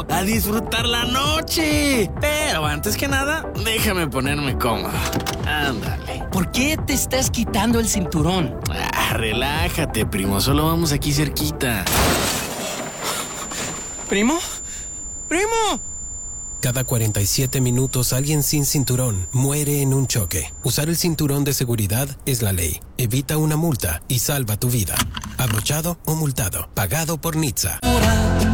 primo, a disfrutar la noche. Pero antes que nada, déjame ponerme cómodo. Ándale. ¿Por qué te estás quitando el cinturón? Relájate, primo, solo vamos aquí cerquita. ¿Primo? ¡Primo! Cada 47 minutos alguien sin cinturón muere en un choque. Usar el cinturón de seguridad es la ley. Evita una multa y salva tu vida. Abrochado o multado. Pagado por NHTSA.